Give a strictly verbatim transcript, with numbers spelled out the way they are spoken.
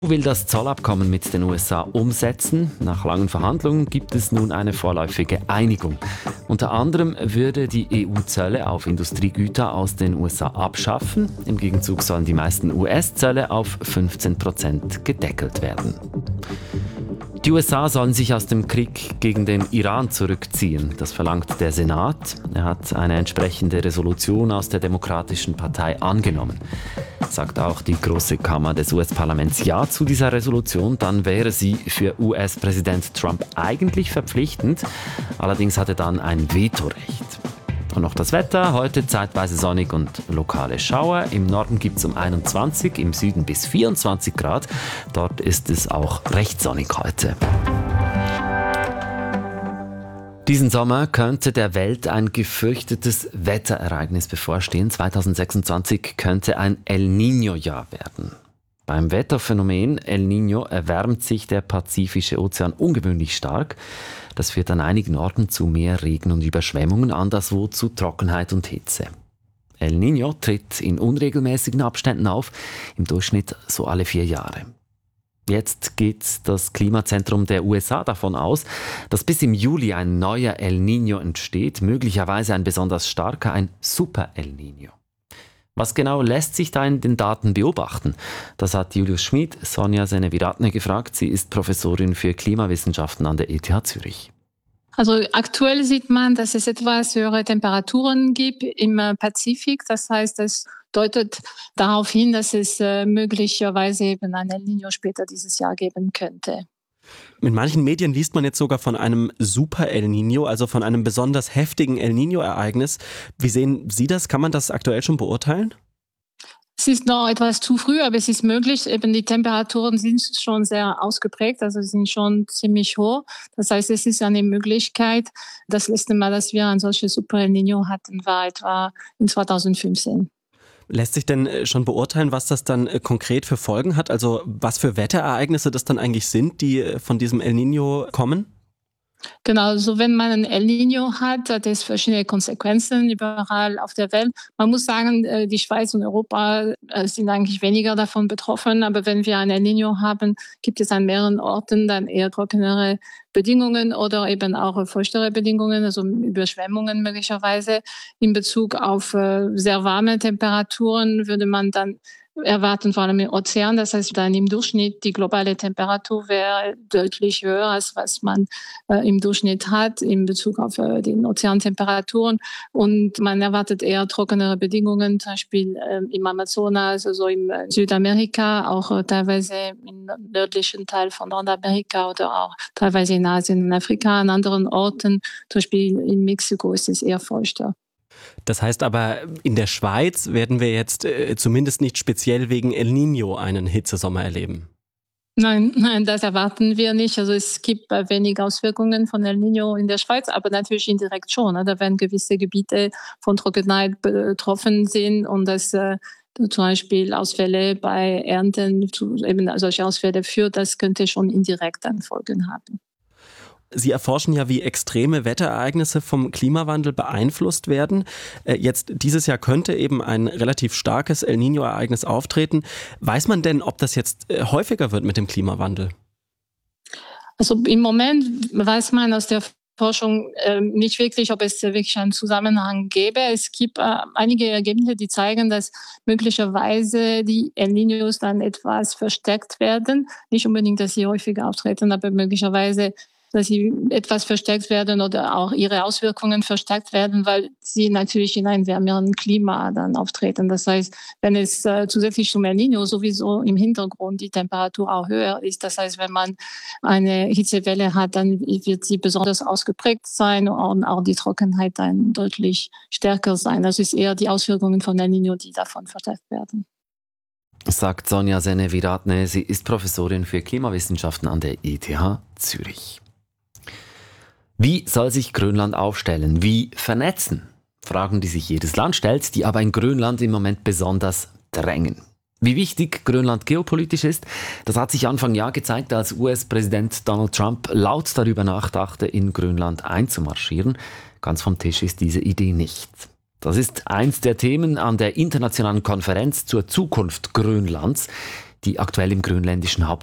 Will das Zollabkommen mit den U S A umsetzen. Nach langen Verhandlungen gibt es nun eine vorläufige Einigung. Unter anderem würde die E U Zölle auf Industriegüter aus den U S A abschaffen. Im Gegenzug sollen die meisten U S-Zölle auf fünfzehn Prozent gedeckelt werden. Die U S A sollen sich aus dem Krieg gegen den Iran zurückziehen. Das verlangt der Senat. Er hat eine entsprechende Resolution aus der Demokratischen Partei angenommen. Sagt auch die Große Kammer des U S-Parlaments Ja zu dieser Resolution, dann wäre sie für U S-Präsident Trump eigentlich verpflichtend. Allerdings hat er dann ein Vetorecht. Und noch das Wetter, heute zeitweise sonnig und lokale Schauer. Im Norden gibt es um einundzwanzig, im Süden bis vierundzwanzig Grad. Dort ist es auch recht sonnig heute. Diesen Sommer könnte der Welt ein gefürchtetes Wetterereignis bevorstehen. zweitausendsechsundzwanzig könnte ein El Niño-Jahr werden. Beim Wetterphänomen El Niño erwärmt sich der Pazifische Ozean ungewöhnlich stark. Das führt an einigen Orten zu mehr Regen und Überschwemmungen, anderswo zu Trockenheit und Hitze. El Niño tritt in unregelmäßigen Abständen auf, im Durchschnitt so alle vier Jahre. Jetzt geht das Klimazentrum der U S A davon aus, dass bis im Juli ein neuer El Niño entsteht, möglicherweise ein besonders starker, ein Super El Niño. Was genau lässt sich da in den Daten beobachten? Das hat Julius Schmid Sonja Seneviratne gefragt. Sie ist Professorin für Klimawissenschaften an der E T H Zürich. Also aktuell sieht man, dass es etwas höhere Temperaturen gibt im Pazifik. Das heißt, das deutet darauf hin, dass es äh, möglicherweise eben ein El Niño später dieses Jahr geben könnte. In manchen Medien liest man jetzt sogar von einem Super El Niño, also von einem besonders heftigen El Niño-Ereignis. Wie sehen Sie das? Kann man das aktuell schon beurteilen? Es ist noch etwas zu früh, aber es ist möglich. Eben die Temperaturen sind schon sehr ausgeprägt, also sind schon ziemlich hoch. Das heißt, es ist eine Möglichkeit. Das letzte Mal, dass wir ein solches Super El Niño hatten, war etwa in zweitausendfünfzehn. Lässt sich denn schon beurteilen, was das dann konkret für Folgen hat? Also was für Wetterereignisse das dann eigentlich sind, die von diesem El Niño kommen? Genau, so wenn man ein El Niño hat, hat es verschiedene Konsequenzen überall auf der Welt. Man muss sagen, die Schweiz und Europa sind eigentlich weniger davon betroffen, aber wenn wir ein El Niño haben, gibt es an mehreren Orten dann eher trockenere Bedingungen oder eben auch feuchtere Bedingungen, also Überschwemmungen möglicherweise. In Bezug auf sehr warme Temperaturen würde man dann erwarten, vor allem im Ozean. Das heißt, dann im Durchschnitt die globale Temperatur wäre deutlich höher, als was man äh, im Durchschnitt hat in Bezug auf äh, die Ozeantemperaturen. Und man erwartet eher trockenere Bedingungen, zum Beispiel äh, im Amazonas, also im äh, Südamerika, auch äh, teilweise im nördlichen Teil von Nordamerika oder auch teilweise in Asien und Afrika. An anderen Orten, zum Beispiel in Mexiko, ist es eher feuchter. Das heißt aber, in der Schweiz werden wir jetzt äh, zumindest nicht speziell wegen El Niño einen Hitzesommer erleben. Nein, nein, das erwarten wir nicht. Also es gibt äh, wenig Auswirkungen von El Niño in der Schweiz, aber natürlich indirekt schon. Ne? Da werden gewisse Gebiete von Trockenheit betroffen sind und das äh, zum Beispiel Ausfälle bei Ernten, zu, eben solche Ausfälle führt, das könnte schon indirekt dann Folgen haben. Sie erforschen ja, wie extreme Wetterereignisse vom Klimawandel beeinflusst werden. Jetzt dieses Jahr könnte eben ein relativ starkes El Niño-Ereignis auftreten. Weiß man denn, ob das jetzt häufiger wird mit dem Klimawandel? Also im Moment weiß man aus der Forschung äh, nicht wirklich, ob es wirklich einen Zusammenhang gäbe. Es gibt äh, einige Ergebnisse, die zeigen, dass möglicherweise die El Niños dann etwas verstärkt werden. Nicht unbedingt, dass sie häufiger auftreten, aber möglicherweise dass sie etwas verstärkt werden oder auch ihre Auswirkungen verstärkt werden, weil sie natürlich in einem wärmeren Klima dann auftreten. Das heißt, wenn es äh, zusätzlich zum El Niño sowieso im Hintergrund die Temperatur auch höher ist, das heißt, wenn man eine Hitzewelle hat, dann wird sie besonders ausgeprägt sein und auch die Trockenheit dann deutlich stärker sein. Das ist eher die Auswirkungen von El Niño, die davon verstärkt werden. Sagt Sonja Seneviratne. Sie ist Professorin für Klimawissenschaften an der E T H Zürich. Wie soll sich Grönland aufstellen? Wie vernetzen? Fragen, die sich jedes Land stellt, die aber in Grönland im Moment besonders drängen. Wie wichtig Grönland geopolitisch ist, das hat sich Anfang Jahr gezeigt, als U S-Präsident Donald Trump laut darüber nachdachte, in Grönland einzumarschieren. Ganz vom Tisch ist diese Idee nicht. Das ist eins der Themen an der internationalen Konferenz zur Zukunft Grönlands. die aktuell im grönländischen